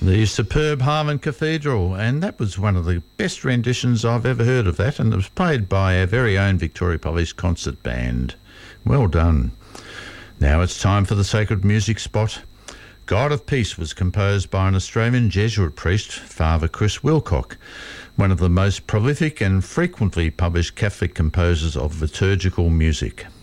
The superb Harmon Cathedral, and that was one of the best renditions I've ever heard of that, and it was played by our very own Victoria Police Concert Band. Well done. Now it's time for the sacred music spot. God of Peace was composed by an Australian Jesuit priest, Father Chris Wilcock, one of the most prolific and frequently published Catholic composers of liturgical music.